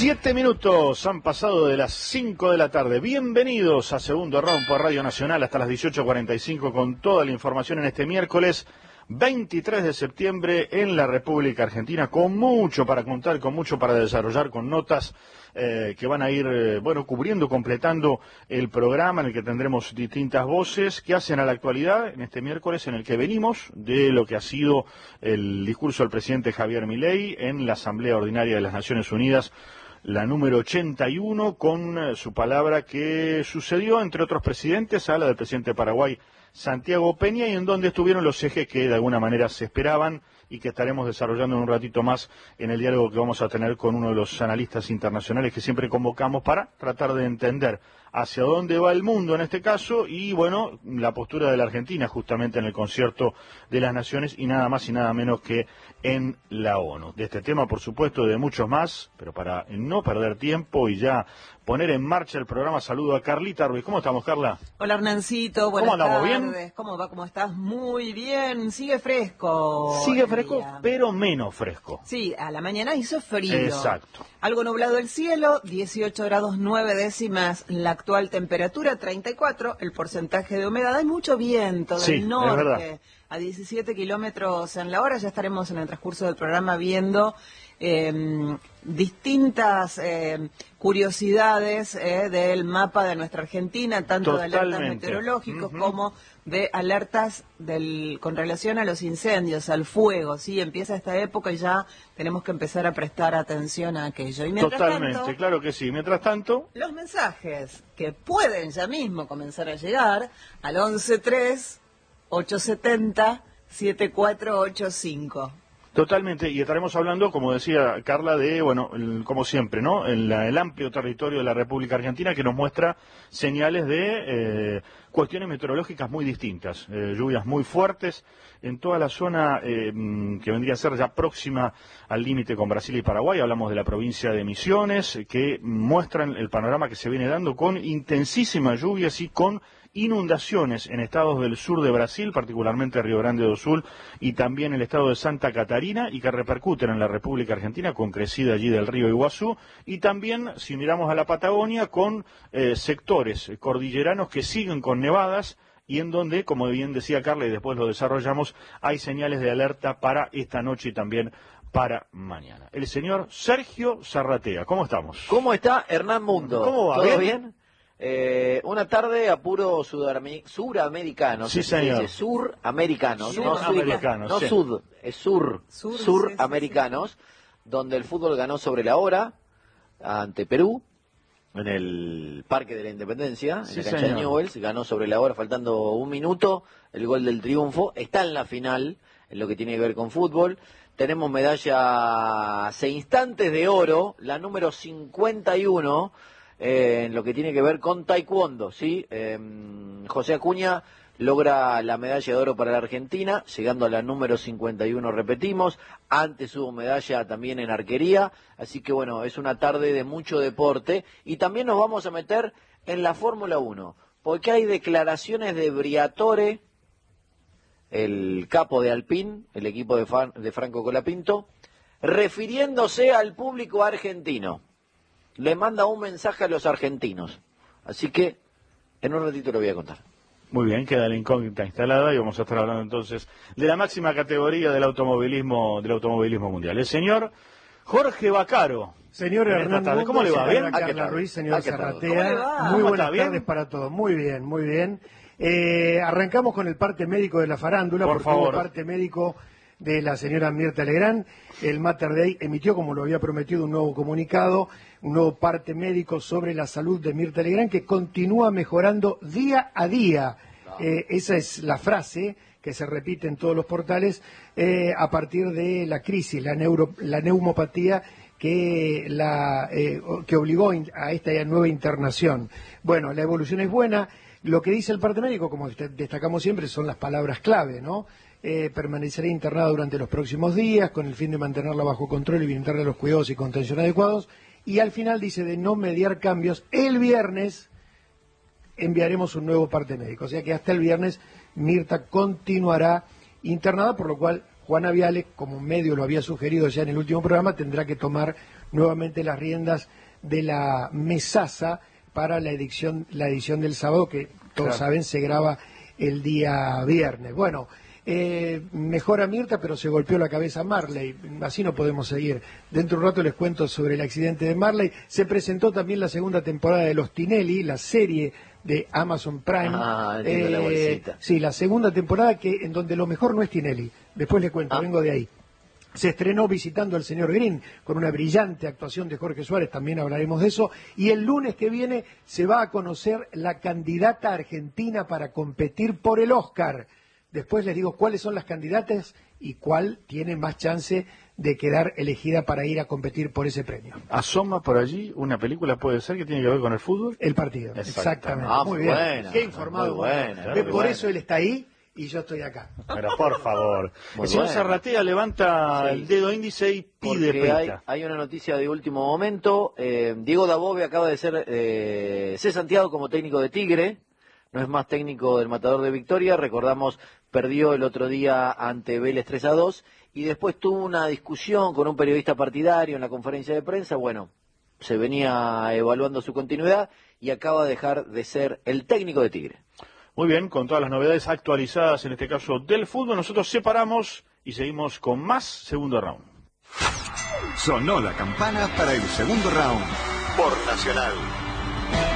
7 minutos han pasado de las 5 de la tarde. Bienvenidos a Segundo Round por Radio Nacional hasta las 18:45 con toda la información en este miércoles 23 de septiembre en la República Argentina, con mucho para contar, con mucho para desarrollar, con notas que van a ir, cubriendo, completando el programa en el que tendremos distintas voces que hacen a la actualidad en este miércoles en el que venimos de lo que ha sido el discurso del presidente Javier Milei en la Asamblea Ordinaria de las Naciones Unidas, la número 81, con su palabra que sucedió, entre otros presidentes, a la del presidente de Paraguay, Santiago Peña, y en donde estuvieron los ejes que de alguna manera se esperaban y que estaremos desarrollando en un ratito más en el diálogo que vamos a tener con uno de los analistas internacionales que siempre convocamos para tratar de entender hacia dónde va el mundo en este caso y, bueno, la postura de la Argentina justamente en el concierto de las naciones y nada más y nada menos que en la ONU. De este tema, por supuesto, de muchos más, pero para no perder tiempo y ya poner en marcha el programa, saludo a Carlita Ruiz. ¿Cómo estamos, Carla? Hola, Hernancito, buenas tardes. ¿Cómo andamos? ¿Bien? ¿Cómo va? ¿Cómo estás? Muy bien. Sigue fresco. Sigue fresco, pero menos fresco. Sí, a la mañana hizo frío. Exacto. Algo nublado el cielo, 18 grados 9 décimas la actual temperatura, 34, el porcentaje de humedad. Hay mucho viento del norte, a 17 kilómetros en la hora. Ya estaremos en el transcurso del programa viendo distintas curiosidades del mapa de nuestra Argentina, tanto de alertas meteorológicos como de alertas con relación a los incendios, al fuego. Sí, empieza esta época y ya tenemos que empezar a prestar atención a aquello. Y Totalmente, claro que sí. Mientras tanto, los mensajes que pueden ya mismo comenzar a llegar al 11-3-870-7485. Totalmente, y estaremos hablando, como decía Carla, de, como siempre, ¿no? El amplio territorio de la República Argentina que nos muestra señales de cuestiones meteorológicas muy distintas, lluvias muy fuertes en toda la zona que vendría a ser ya próxima al límite con Brasil y Paraguay. Hablamos de la provincia de Misiones, que muestran el panorama que se viene dando con intensísimas lluvias y con inundaciones en estados del sur de Brasil, particularmente Río Grande do Sul y también el estado de Santa Catarina, y que repercuten en la República Argentina con crecida allí del río Iguazú, y también, si miramos a la Patagonia, con sectores cordilleranos que siguen con nevadas y en donde, como bien decía Carla, y después lo desarrollamos, hay señales de alerta para esta noche y también para mañana. El señor Sergio Zarratea, ¿cómo estamos? ¿Cómo está Hernán Mundo? ¿Cómo va? ¿Todo bien? Una tarde a puro suramericano. Sí, señor. Dice suramericanos, no suramericanos, no sí. sud, es suramericanos, sí. Donde el fútbol ganó sobre la hora ante Perú, en el Parque de la Independencia, en la cancha de Newell's, ganó sobre la hora, faltando un minuto, el gol del triunfo, está en la final, en lo que tiene que ver con fútbol. Tenemos medalla 6 instantes de oro, la número 51, en lo que tiene que ver con taekwondo, ¿sí? José Acuña logra la medalla de oro para la Argentina, llegando a la número 51, repetimos. Antes hubo medalla también en arquería, así que bueno, es una tarde de mucho deporte. Y también nos vamos a meter en la Fórmula 1, porque hay declaraciones de Briatore, el capo de Alpine, el equipo de Franco Colapinto, refiriéndose al público argentino. Le manda un mensaje a los argentinos. Así que en un ratito lo voy a contar. Muy bien, queda la incógnita instalada y vamos a estar hablando entonces de la máxima categoría del automovilismo mundial. El señor Jorge Bacaro. Señor Hernán, ¿cómo le va? ¿Bien? Carla Ruiz, señor Zarratea. Muy buenas tardes para todos. Muy bien, muy bien. Arrancamos con el parte médico de la farándula, por favor. El parte médico de la señora Mirta Legrand. El Mater Dei emitió, como lo había prometido, un nuevo comunicado, un nuevo parte médico sobre la salud de Mirta Legrand, que continúa mejorando día a día. Esa es la frase que se repite en todos los portales a partir de la crisis, la neumopatía que obligó a esta nueva internación. Bueno, la evolución es buena. Lo que dice el parte médico, como destacamos siempre, son las palabras clave, ¿no? Permanecerá internada durante los próximos días con el fin de mantenerla bajo control y brindarle los cuidados y contención adecuados. Y al final dice de no mediar cambios. El viernes enviaremos un nuevo parte médico. O sea que hasta el viernes Mirta continuará internada, por lo cual Juana Viale, como medio lo había sugerido ya en el último programa, tendrá que tomar nuevamente las riendas de la mesaza para la edición del sábado, que todos saben se graba el día viernes. Bueno, mejora Mirta, pero se golpeó la cabeza Marley. Así no podemos seguir. Dentro de un rato les cuento sobre el accidente de Marley. Se presentó también la segunda temporada de Los Tinelli, la serie de Amazon Prime. La bolsita. Sí, la segunda temporada en donde lo mejor no es Tinelli. Después les cuento, vengo de ahí. Se estrenó Visitando al señor Green, con una brillante actuación de Jorge Suárez, también hablaremos de eso, y el lunes que viene se va a conocer la candidata argentina para competir por el Oscar. Después les digo cuáles son las candidatas y cuál tiene más chance de quedar elegida para ir a competir por ese premio. ¿Asoma por allí una película, puede ser, que tiene que ver con el fútbol? El partido, exactamente. Muy bien. Buena, qué informado. Buena, por eso él está ahí y yo estoy acá. Pero por favor. El señor Zarratea levanta el dedo índice y pide presta. Hay una noticia de último momento. Diego Dabove acaba de ser cesanteado como técnico de Tigre. No es más técnico del Matador de Victoria. Recordamos, perdió el otro día ante Vélez 3-2 y después tuvo una discusión con un periodista partidario en la conferencia de prensa. Bueno, se venía evaluando su continuidad y acaba de dejar de ser el técnico de Tigre. Muy bien, con todas las novedades actualizadas, en este caso del fútbol, nosotros separamos y seguimos con más segundo round. Sonó la campana para el segundo round por Nacional.